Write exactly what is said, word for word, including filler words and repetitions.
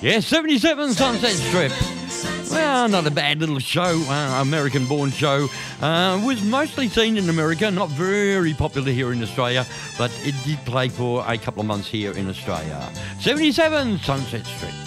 Yeah, seventy-seven Sunset Strip. Well, not a bad little show, uh, American-born show. Uh, was mostly seen in America, not very popular here in Australia, but it did play for a couple of months here in Australia. seventy-seven Sunset Strip.